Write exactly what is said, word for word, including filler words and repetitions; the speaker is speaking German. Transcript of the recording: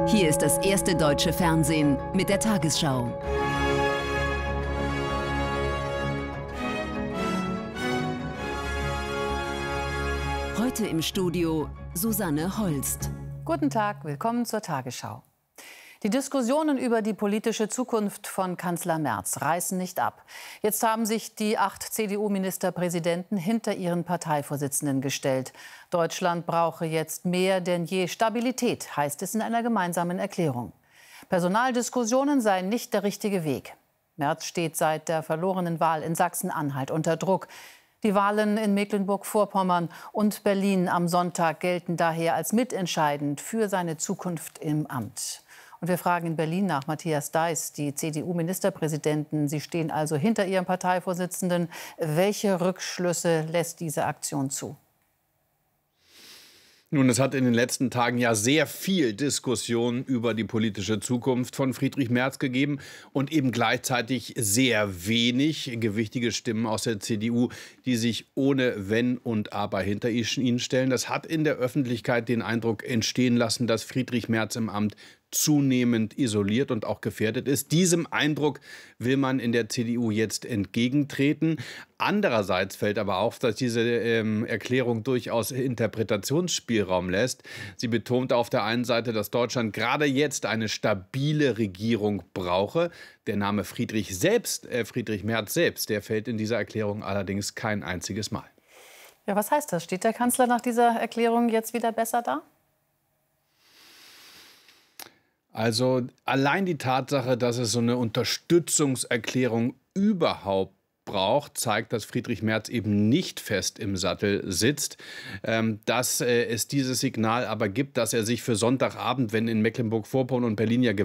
Hier ist das erste deutsche Fernsehen mit der Tagesschau. Heute im Studio Susanne Holst. Guten Tag, willkommen zur Tagesschau. Die Diskussionen über die politische Zukunft von Kanzler Merz reißen nicht ab. Jetzt haben sich die acht C D U-Ministerpräsidenten hinter ihren Parteivorsitzenden gestellt. Deutschland brauche jetzt mehr denn je Stabilität, heißt es in einer gemeinsamen Erklärung. Personaldiskussionen seien nicht der richtige Weg. Merz steht seit der verlorenen Wahl in Sachsen-Anhalt unter Druck. Die Wahlen in Mecklenburg-Vorpommern und Berlin am Sonntag gelten daher als mitentscheidend für seine Zukunft im Amt. Und wir fragen in Berlin nach Matthias Deiß, die C D U-Ministerpräsidenten. Sie stehen also hinter ihrem Parteivorsitzenden. Welche Rückschlüsse lässt diese Aktion zu? Nun, es hat in den letzten Tagen ja sehr viel Diskussion über die politische Zukunft von Friedrich Merz gegeben und eben gleichzeitig sehr wenig gewichtige Stimmen aus der C D U, die sich ohne Wenn und Aber hinter ihn stellen. Das hat in der Öffentlichkeit den Eindruck entstehen lassen, dass Friedrich Merz im Amt zunehmend isoliert und auch gefährdet ist. Diesem Eindruck will man in der C D U jetzt entgegentreten. Andererseits fällt aber auf, dass diese ähm, Erklärung durchaus Interpretationsspielraum lässt. Sie betont auf der einen Seite, dass Deutschland gerade jetzt eine stabile Regierung brauche. Der Name Friedrich selbst, äh, Friedrich Merz selbst, der fällt in dieser Erklärung allerdings kein einziges Mal. Ja, was heißt das? Steht der Kanzler nach dieser Erklärung jetzt wieder besser da? Also allein die Tatsache, dass es so eine Unterstützungserklärung überhaupt braucht, zeigt, dass Friedrich Merz eben nicht fest im Sattel sitzt. Ähm, dass äh, es dieses Signal aber gibt, dass er sich für Sonntagabend, wenn in Mecklenburg-Vorpommern und Berlin ja